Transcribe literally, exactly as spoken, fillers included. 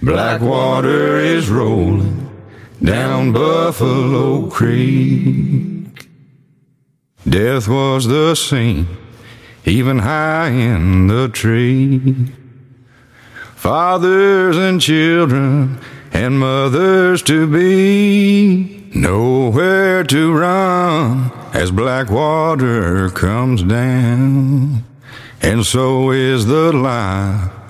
Black water is rolling down Buffalo Creek. Death was the scene, even high in the tree. Fathers and children and mothers to be, nowhere to run as black water comes down. And so is the life